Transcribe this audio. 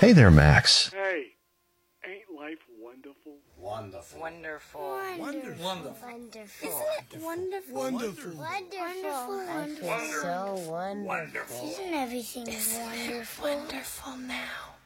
Hey there, Max. Hey, ain't life wonderful? Wonderful. Wonderful. Wonderful. Wonderful. Isn't it wonderful? Wonderful. Wonderful. I feel so wonderful. Isn't everything wonderful? Wonderful now.